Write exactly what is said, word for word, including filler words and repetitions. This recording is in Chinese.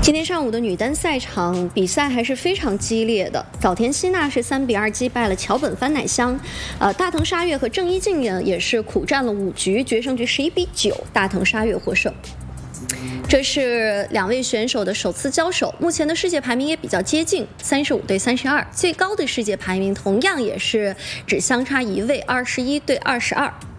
今天上午的女单赛场比赛还是非常激烈的。早田希娜是三比二击败了桥本帆乃香，呃，大藤沙月和郑伊静呢也是苦战了五局，决胜局十一比九，大藤沙月获胜。这是两位选手的首次交手，目前的世界排名也比较接近，三十五对三十二，最高的世界排名同样也是只相差一位，二十一对二十二。